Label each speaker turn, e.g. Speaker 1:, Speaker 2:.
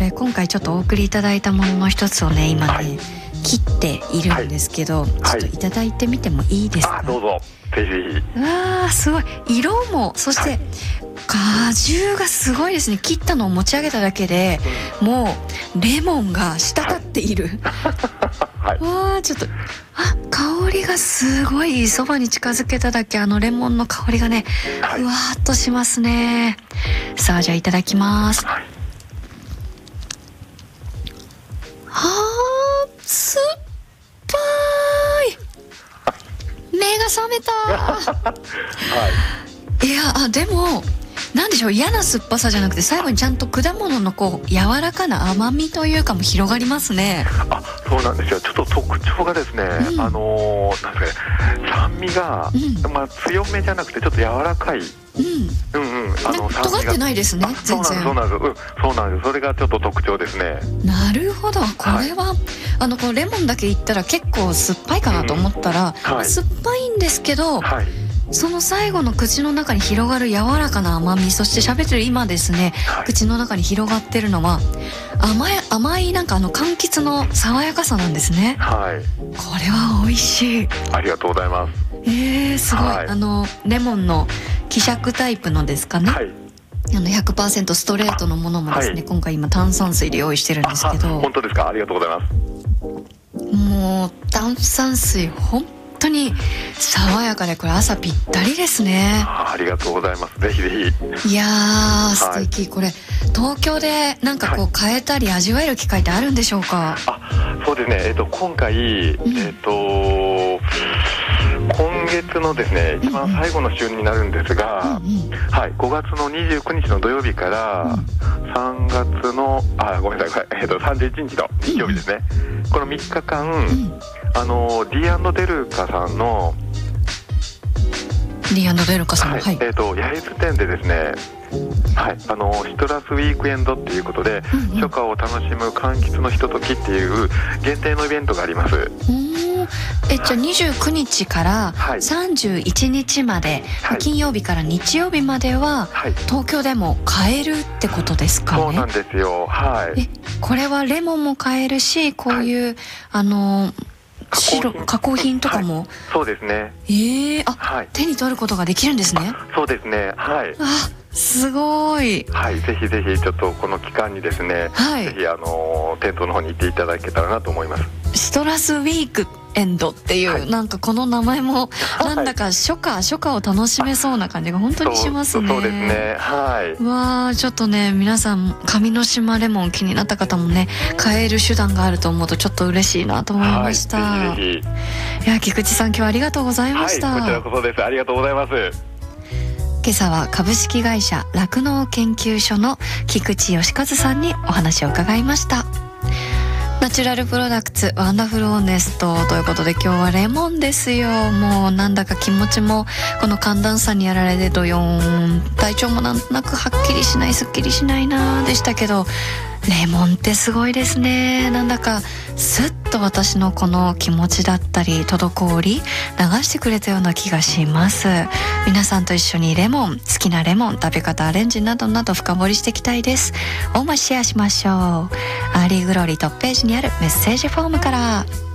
Speaker 1: れ今回ちょっとお送りいただいたものの一つをね今ね、はい、切っているんですけど、はい、ちょっといただいてみてもいいですか？
Speaker 2: どうぞ。ぜひぜひ。
Speaker 1: わあ、すごい。色も、そして、はい、果汁がすごいですね。切ったのを持ち上げただけで、もうレモンが滴っている。はい、わあ、ちょっと香りがすごい。そばに近づけただけレモンの香りがね、はい、ふわーっとしますね。さあ、じゃあいただきます。はい、酸っぱい。目が覚めたはい、いやでもなんでしょう、嫌な酸っぱさじゃなくて最後にちゃんと果物のこう柔らかな甘みというかも広がりますね。
Speaker 2: そうなんですよ。ちょっと特徴がですね、なんですかね、酸味が、強めじゃなくてちょっと柔らかい。
Speaker 1: 尖ってないですね。全然。
Speaker 2: そうなんです。それがちょっと特徴ですね。
Speaker 1: なるほど。これは、このレモンだけいったら結構酸っぱいかなと思ったら、酸っぱいんですけど、その最後の口の中に広がる柔らかな甘み、そして喋ってる今ですね、口の中に広がってるのは甘いなんか柑橘の爽やかさなんですね。これは美味しい。
Speaker 2: ありがとうございます。
Speaker 1: すごい。レモンの希釈タイプのですかね。100% ストレートのものもですね、今回今炭酸水で用意してるんですけど。
Speaker 2: 本当ですか？ありがとうございます。
Speaker 1: もう炭酸水本当に爽やかで、これ朝ぴったりですね。
Speaker 2: ありがとうございます。ぜひぜ
Speaker 1: ひ。いやー、素敵。これ東京でなんかこう買えたり味わえる機会ってあるんでしょうか？
Speaker 2: そうですね。今回今月のですね一番最後の週になるんですが、5月の29日の土曜日から3月のごめんなさい、31日の日曜日ですね、この3日間、デルカさんの
Speaker 1: デルカさんの、
Speaker 2: 八重洲店でですね、シトラスウィークエンドっていうことで、初夏を楽しむ柑橘のひとときっていう限定のイベントがあります。
Speaker 1: じゃあ29日から31日まで、金曜日から日曜日までは、東京でも買えるってことですかね？
Speaker 2: そうなんですよ。
Speaker 1: これはレモンも買えるし、こういう、加工品とかも、
Speaker 2: そうですね。
Speaker 1: 手に取ることができるんですね。
Speaker 2: そうですね。
Speaker 1: すごい。
Speaker 2: ぜひぜひちょっとこの期間にですね、ぜひ店頭の方に行っていただけたらなと思います。
Speaker 1: シトラスウィークエンドっていう、なんかこの名前もなんだか初夏を楽しめそうな感じが本当にしますね。
Speaker 2: そうですね。
Speaker 1: わー、ちょっとね、皆さん上の島レモン気になった方もね、買える手段があると思うとちょっと嬉しいなと思いました。
Speaker 2: ぜひぜ
Speaker 1: ひ。いや、菊池さん今日はありがとうございました。
Speaker 2: こちらこそです。ありがとうございます。
Speaker 1: 今朝は株式会社酪農研究所の菊池義和さんにお話を伺いました。ナチュラルプロダクツワンダフルオーネストということで、今日はレモンですよ。もうなんだか気持ちもこの寒暖差にやられてドヨーン、体調もなんとなくはっきりしない、すっきりしないなでしたけど、レモンってすごいですね。なんだかスッと私のこの気持ちだったり滞り流してくれたような気がします。皆さんと一緒にレモン、好きなレモン、食べ方、アレンジなどなど深掘りしていきたいです。シェアしましょう。アーリーグローリートップページにあるメッセージフォームから。